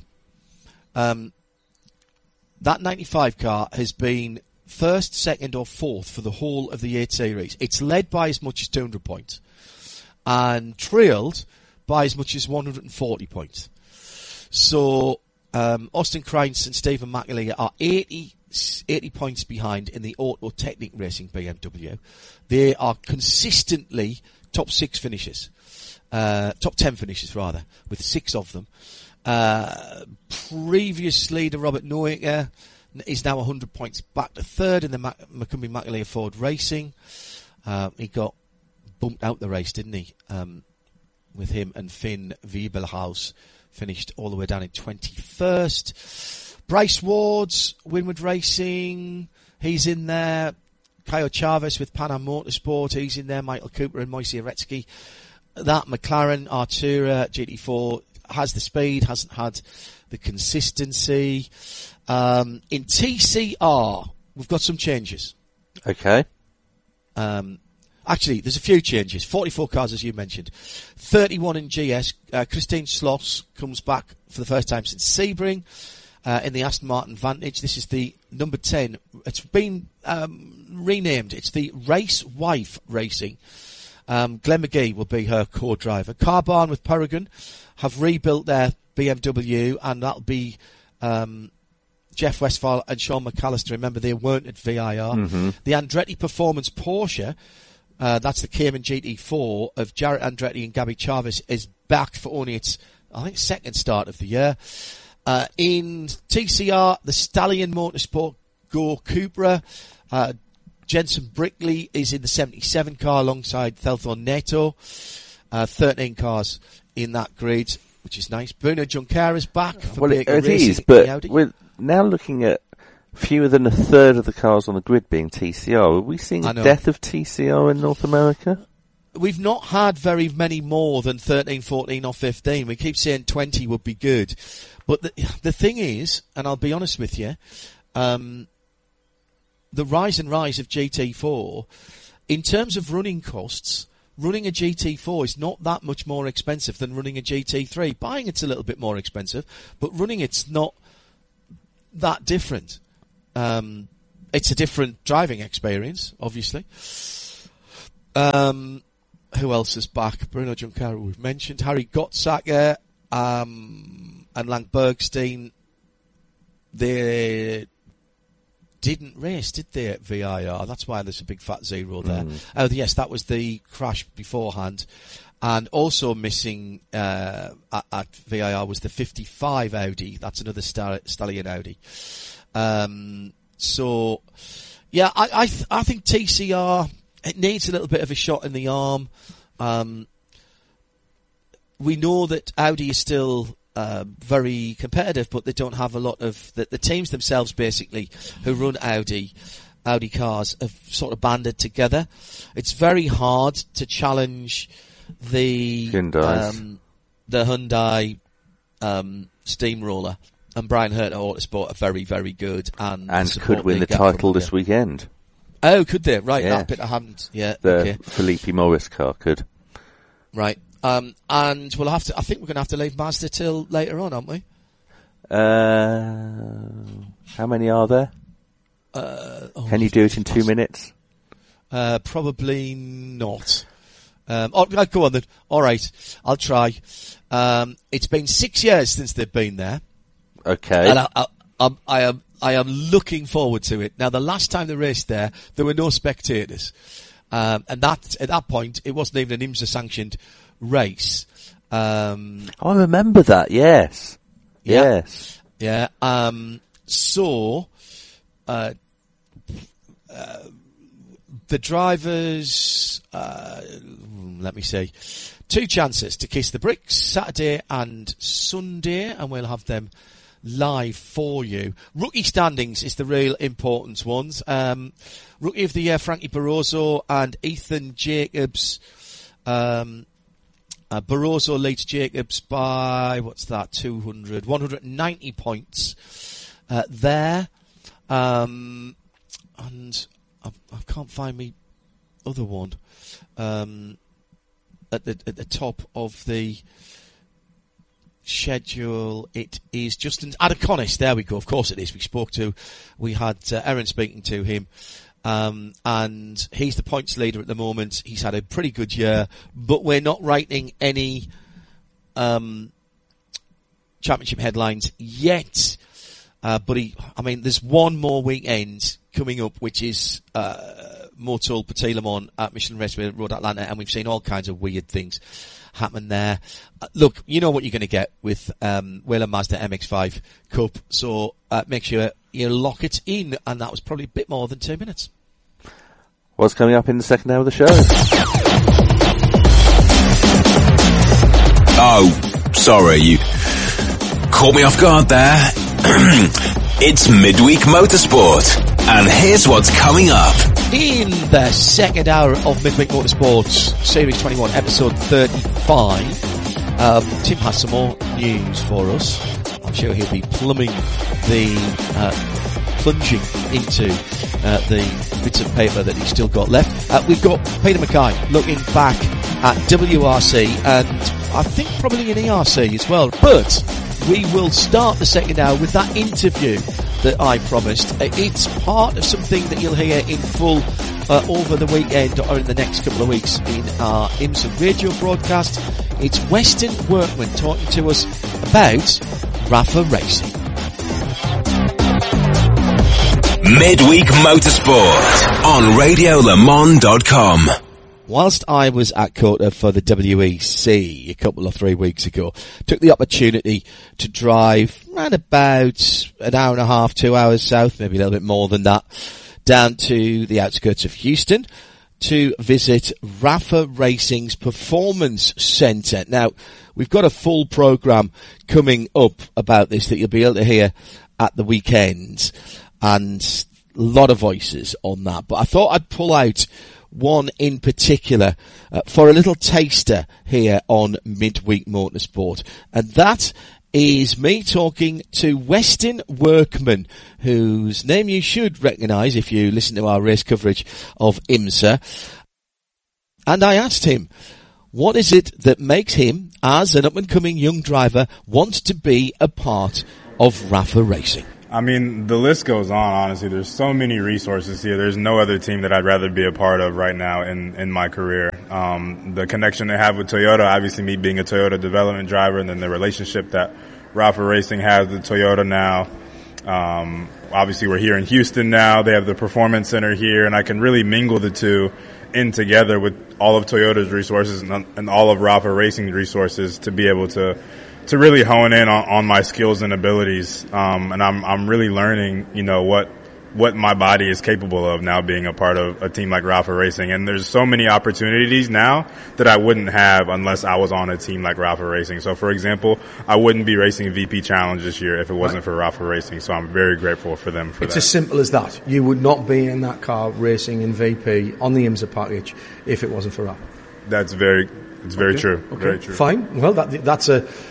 That 95 car has been 1st, 2nd or 4th for the whole of the 8 series. It's led by as much as 200 points and trailed by as much as 140 points. So Austin Kreitz and Stephen McAleer are 80 points behind in the Auto Technic Racing BMW. They are consistently top 6 finishes, top 10 finishes rather, with 6 of them. Previous leader Robert Noaker is now 100 points back to 3rd in the McCumbee McAleer Ford Racing. He got bumped out the race, didn't he? With him and Finn Wiebelhaus finished all the way down in 21st. Bryce Ward's Winward Racing, he's in there. Caio Chavez with Pan Am Motorsport, he's in there. Michael Cooper and Moise Aretsky. That McLaren Artura GT4 has the speed, hasn't had the consistency. In TCR, we've got some changes. Okay. Actually, there's a few changes. 44 cars, as you mentioned. 31 in GS. Christine Schloss comes back for the first time since Sebring in the Aston Martin Vantage. This is the number 10. It's been renamed. It's the Race Wife Racing. Glenn McGee will be her co-driver. Carbarn with Peregrine have rebuilt their BMW, and that'll be Jeff Westphal and Sean McAllister. Remember, they weren't at VIR. Mm-hmm. The Andretti Performance Porsche, that's the Cayman GT4 of Jarrett Andretti and Gabby Chavez, is back for only its, I think, 2nd start of the year. In TCR, the Stallion Motorsport Go Cupra, Jensen Brickley is in the 77 car alongside Thelthorne Neto. 13 cars in that grid, which is nice. Bruno Junqueira is back for Well, Baker it Racing is, but we're now looking at fewer than a third of the cars on the grid being TCR. Are we seeing a death of TCR in North America? We've not had very many more than 13, 14 or 15. We keep saying 20 would be good. But the thing is, and I'll be honest with you, the rise of GT4, in terms of running costs, running a GT4 is not that much more expensive than running a GT3. Buying it's a little bit more expensive, but running it's not that different. It's a different driving experience, obviously. Who else is back? Bruno Junqueira, we've mentioned. Harry Gottsacker, and Lang Bergstein. They didn't race, did they, at VIR? That's why there's a big fat zero there. Oh, yes, that was the crash beforehand. And also missing at VIR was the 55 Audi. That's another Stallion Audi. So, yeah, I think TCR, it needs a little bit of a shot in the arm. We know that Audi is still very competitive, but they don't have a lot of the teams themselves, basically, who run Audi cars have sort of banded together. It's very hard to challenge the Hyundai Steamroller, and Brian Herter Autosport are very, very good and could win the title this weekend. Oh, could they? Right, yeah. That bit I haven't. Yeah, the Felipe Morris car could. Right, and we'll have to. I think we're going to have to leave Mazda till later on, aren't we? How many are there? Can you do it in 2 minutes? Probably not. Go on then. All right, I'll try. It's been 6 years since they've been there. Okay. And I am looking forward to it. Now, the last time they raced there were no spectators. And that, at that point, it wasn't even an IMSA sanctioned race. I remember that, yes. Yeah. Yes. Yeah. So, the drivers, let me see, 2 chances to kiss the bricks, Saturday and Sunday, and we'll have them live for you. Rookie standings is the real important ones. Rookie of the Year, Frankie Barroso and Ethan Jacobs. Barroso leads Jacobs by, 190 points there. And I can't find me other one. At the top of the schedule, it is Justin Adaconis. There we go. Of course it is. We had Aaron speaking to him, and he's the points leader at the moment. He's had a pretty good year, but we're not writing any championship headlines yet. But there's one more weekend coming up, which is Motul Petit Le Mans at Michelin Raceway Road Atlanta, and we've seen all kinds of weird things happen there. Look, you know what you're going to get with Whelen Mazda MX-5 Cup, so make sure you lock it in, and that was probably a bit more than 2 minutes. What's coming up in the second hour of the show? Oh, sorry, you caught me off guard there. It's Midweek Motorsport, and here's what's coming up. In the second hour of Midweek Motorsports, Series 21, Episode 35, Tim has some more news for us. I'm sure he'll be plunging into the bits of paper that he's still got left. We've got Peter Mackay looking back at WRC and I think probably an ERC as well. But we will start the second hour with that interview that I promised. It's part of something that you'll hear in full over the weekend or in the next couple of weeks in our IMSA radio broadcast. It's Weston Workman talking to us about Rafa Racing. Midweek Motorsport on RadioLeMans.com. Whilst I was at COTA for the WEC a couple of 3 weeks ago, took the opportunity to drive around about an hour and a half, 2 hours south, maybe a little bit more than that, down to the outskirts of Houston to visit Rafa Racing's Performance Centre. Now, we've got a full programme coming up about this that you'll be able to hear at the weekend. and a lot of voices on that. But I thought I'd pull out one in particular for a little taster here on Midweek Motorsport, and that is me talking to Weston Workman, whose name you should recognise if you listen to our race coverage of IMSA. And I asked him, what is it that makes him, as an up-and-coming young driver, want to be a part of Rafa Racing? I mean, the list goes on, honestly. There's so many resources here. There's no other team that I'd rather be a part of right now in my career. The connection they have with Toyota, obviously me being a Toyota development driver, and then the relationship that Rafa Racing has with Toyota now. Obviously we're here in Houston now. They have the Performance Center here, and I can really mingle the two in together with all of Toyota's resources and all of Rafa Racing's resources to be able to really hone in on my skills and abilities. And I'm really learning, what my body is capable of now being a part of a team like Rafa Racing. And there's so many opportunities now that I wouldn't have unless I was on a team like Rafa Racing. So for example, I wouldn't be racing VP Challenge this year if it wasn't for Rafa Racing. So I'm very grateful for them for that. It's as simple as that. You would not be in that car racing in VP on the IMSA package if it wasn't for Rafa. It's very true. Okay. Very true. Fine. Well, that's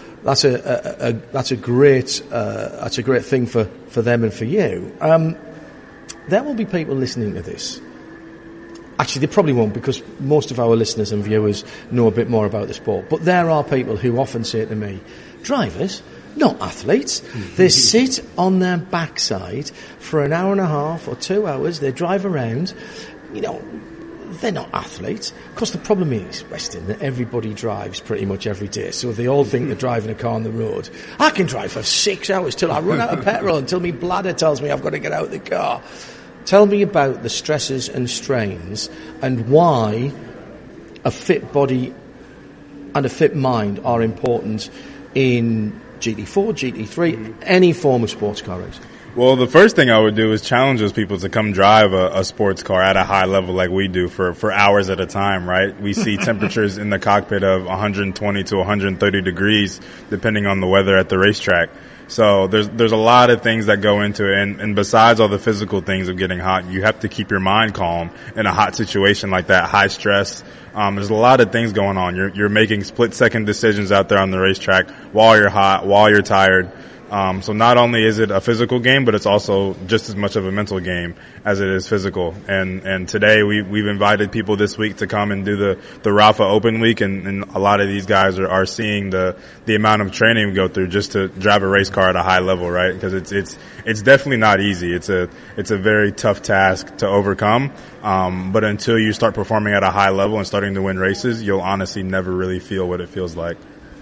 a great thing for them and for you. There will be people listening to this. Actually, they probably won't, because most of our listeners and viewers know a bit more about the sport. But there are people who often say to me, drivers, not athletes, they sit on their backside for an hour and a half or 2 hours, they drive around, they're not athletes. Of course, the problem is, Weston, that everybody drives pretty much every day. So they all think they're driving a car on the road. I can drive for 6 hours till I run out of petrol, until my bladder tells me I've got to get out of the car. Tell me about the stresses and strains and why a fit body and a fit mind are important in GT4, GT3, any form of sports car racing. Well, the first thing I would do is challenge those people to come drive a sports car at a high level like we do for hours at a time, right? We see temperatures in the cockpit of 120 to 130 degrees, depending on the weather at the racetrack. So there's a lot of things that go into it, and besides all the physical things of getting hot, you have to keep your mind calm in a hot situation like that, high stress. There's a lot of things going on. You're making split-second decisions out there on the racetrack while you're hot, while you're tired. So not only is it a physical game, but it's also just as much of a mental game as it is physical. And today we've invited people this week to come and do the Rafa Open Week, and a lot of these guys are seeing the amount of training we go through just to drive a race car at a high level, right? Because it's definitely not easy. It's a very tough task to overcome. But until you start performing at a high level and starting to win races, you'll honestly never really feel what it feels like.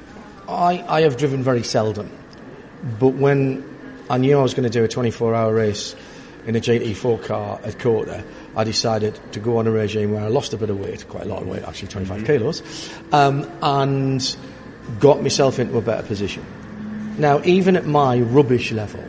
I have driven very seldom. But when I knew I was going to do a 24-hour race in a GT4 car at Kota, I decided to go on a regime where I lost a bit of weight, quite a lot of weight, actually 25 kilos, and got myself into a better position. Now, even at my rubbish level,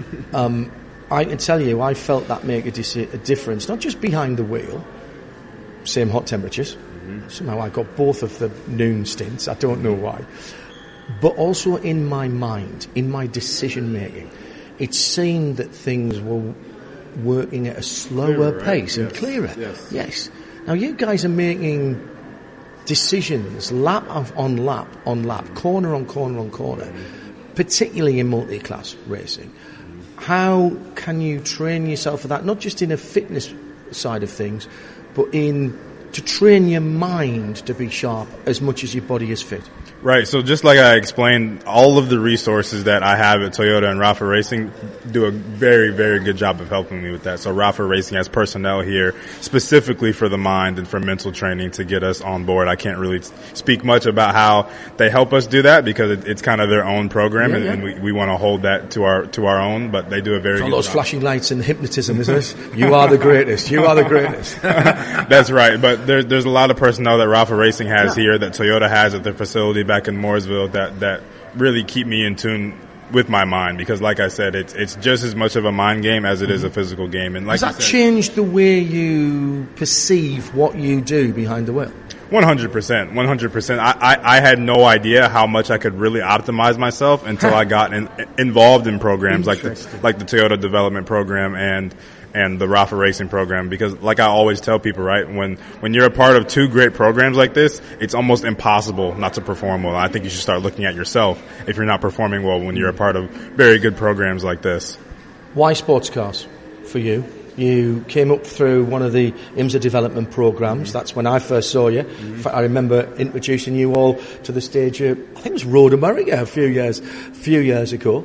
I can tell you I felt that make a difference, not just behind the wheel, same hot temperatures. Somehow I got both of the noon stints, I don't know why. But also in my mind, in my decision making, it seemed that things were working at a slower pace and clearer. Yes. Now you guys are making decisions lap on lap, corner on corner, particularly in multi-class racing. How can you train yourself for that? Not just in a fitness side of things, but to train your mind to be sharp as much as your body is fit. Right. So just like I explained, all of the resources that I have at Toyota and Rafa Racing do a very, very good job of helping me with that. So Rafa Racing has personnel here specifically for the mind and for mental training to get us on board. I can't really speak much about how they help us do that because it's kind of their own program, and we want to hold that to our own, but they do a very good job. Those flashing lights and hypnotism, isn't it? You are the greatest. You are the greatest. That's right. But there's a lot of personnel that Rafa Racing has here, that Toyota has at their facility back in Mooresville, that really keep me in tune with my mind, because like I said, it's just as much of a mind game as it is a physical game. And like has that changed the way you perceive what you do behind the wheel? 100%. I had no idea how much I could really optimize myself until I got involved in programs like the Toyota Development Program and the Rafa Racing Program, because like I always tell people, right, when you're a part of two great programs like this, it's almost impossible not to perform well. I think you should start looking at yourself if you're not performing well when you're a part of very good programs like this. Why sports cars for you? You came up through one of the IMSA development programs. That's when I first saw you. In fact, I remember introducing you all to the stage of, I think it was Road America a few years ago.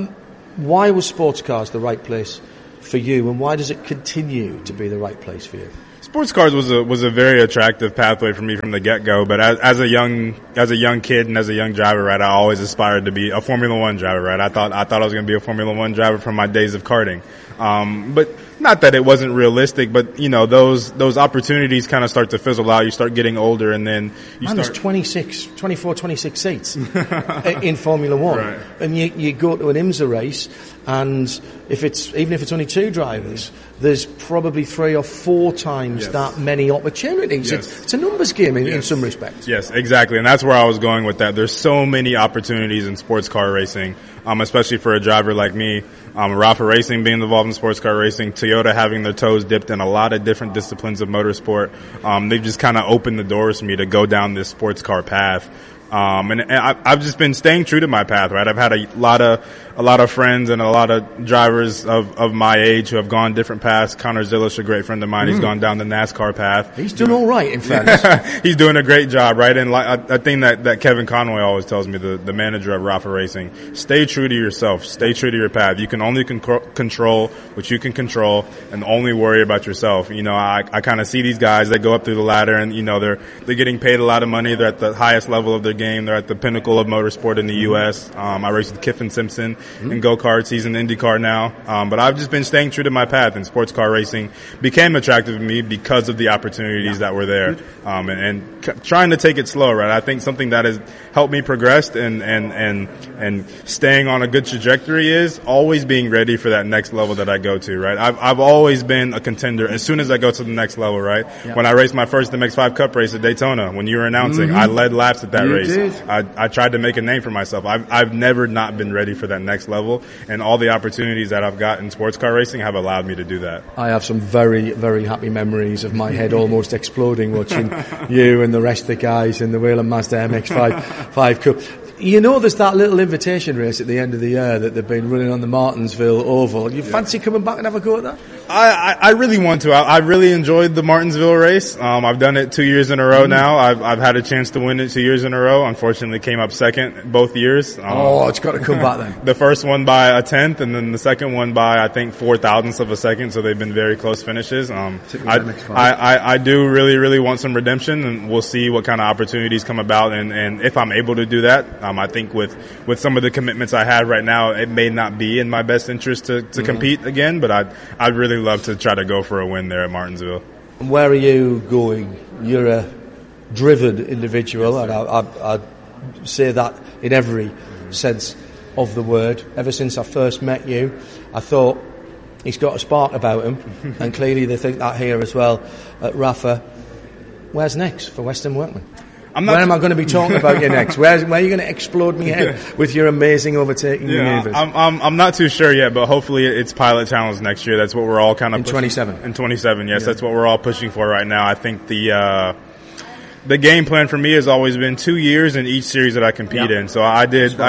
Why was sports cars the right place for you, and why does it continue to be the right place for you? Sports cars was a very attractive pathway for me from the get-go, but as a young kid and as a young driver, right, I always aspired to be a Formula One driver, right? I thought I was going to be a Formula One driver from my days of karting. But not that it wasn't realistic, but you know, those opportunities kind of start to fizzle out. You start getting older, and then there's 24, 26 seats in Formula One, right. And you go to an IMSA race, and even if it's only two drivers, there's probably 3 or 4 times that many opportunities. Yes. It's a numbers game in some respects. Yes, exactly, and that's where I was going with that. There's so many opportunities in sports car racing, especially for a driver like me. Rafa Racing being involved in sports car racing, Toyota having their toes dipped in a lot of different disciplines of motorsport. They've just kind of opened the doors for me to go down this sports car path. And I've just been staying true to my path, right? I've had a lot of friends and a lot of drivers of my age who have gone different paths. Connor Zilish, a great friend of mine, he's gone down the NASCAR path. He's doing all right, in fairness. He's doing a great job, right? And like a thing that Kevin Conway always tells me, the manager of Rafa Racing, stay true to yourself, stay true to your path. You can only control what you can control, and only worry about yourself. You know, I kind of see these guys that go up through the ladder, and you know, they're getting paid a lot of money. They're at the highest level of their game. They're at the pinnacle of motorsport in the U.S. I raced with Kiffin Simpson in go-karts. He's in IndyCar now. But I've just been staying true to my path, and sports car racing became attractive to me because of the opportunities that were there. And trying to take it slow, right? I think something that has helped me progress and staying on a good trajectory is always being ready for that next level that I go to, right? I've always been a contender as soon as I go to the next level, right? Yeah. When I raced my first MX5 Cup race at Daytona, when you were announcing, I led laps at that race. I tried to make a name for myself. I've never not been ready for that next level, and all the opportunities that I've got in sports car racing have allowed me to do that. I have some very, very happy memories of my head almost exploding watching you and the rest of the guys in the Whelen Mazda MX5 Cup. You know, there's that little invitation race at the end of the year that they've been running on the Martinsville Oval. You fancy coming back and have a go at that? I really want to. I really enjoyed the Martinsville race. I've done it 2 years in a row now. I've had a chance to win it 2 years in a row. Unfortunately, came up second both years. It's got to come back then. The first one by a tenth, and then the second one by, I think, 0.004 of a second. So they've been very close finishes. I do really, really want some redemption, and we'll see what kind of opportunities come about, and if I'm able to do that. I think with some of the commitments I have right now, it may not be in my best interest to compete again, but I'd really love to try to go for a win there at Martinsville. Where are you going? You're a driven individual, and I say that in every sense of the word. Ever since I first met you, I thought he's got a spark about him, and clearly they think that here as well at Rafa. Where's next for Western Workman? Where am I going to be talking about you next? Where are you going to explode me head with your amazing overtaking maneuvers? I'm not too sure yet, but hopefully it's Pilot Challenge next year. That's what we're all kind of pushing. 27. In 27, yes, that's what we're all pushing for right now. I think the game plan for me has always been 2 years in each series that I compete in. So I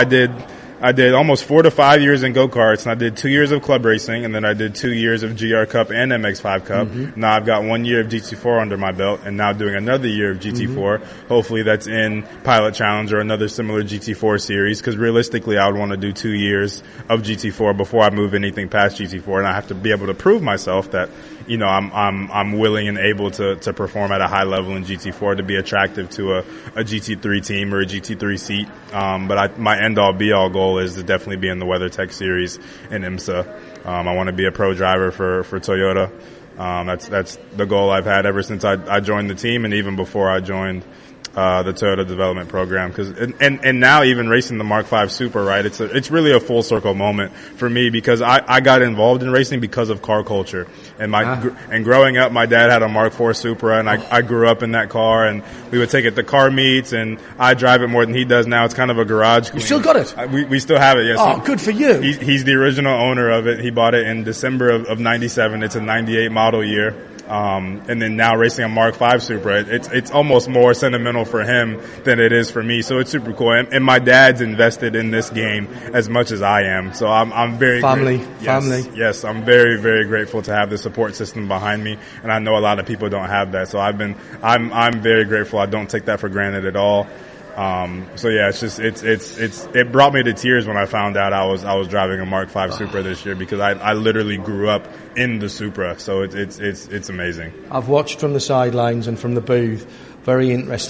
did almost 4 to 5 years in go-karts, and I did 2 years of club racing, and then I did 2 years of GR Cup and MX5 Cup. Now I've got 1 year of GT4 under my belt, and now doing another year of GT4. Hopefully that's in Pilot Challenge or another similar GT4 series, because realistically I would want to do 2 years of GT4 before I move anything past GT4, and I have to be able to prove myself that, you know, I'm willing and able to perform at a high level in GT4 to be attractive to a GT3 team or a GT3 seat. But my end-all be-all goal is to definitely be in the WeatherTech series in IMSA. I want to be a pro driver for Toyota. That's the goal I've had ever since I joined the team, and even before I joined the Toyota development program, and now even racing the Mark V Supra, right? It's really a full circle moment for me, because I got involved in racing because of car culture, and and growing up, my dad had a Mark IV Supra, and I grew up in that car, and we would take it to car meets, and I drive it more than he does now. It's kind of a garage queen. You still got it? We still have it, yes. Oh, good for you. He's the original owner of it. He bought it in December of 97. It's a 98 model year. And then now racing a Mark V Supra, it's almost more sentimental for him than it is for me. So it's super cool. And my dad's invested in this game as much as I am. So I'm very family. Yes, I'm very, very grateful to have the support system behind me. And I know a lot of people don't have that. So I'm very grateful. I don't take that for granted at all. So yeah, it brought me to tears when I found out I was driving a Mark V Supra this year, because I literally grew up in the Supra. So it's amazing. I've watched from the sidelines and from the booth. Very interesting.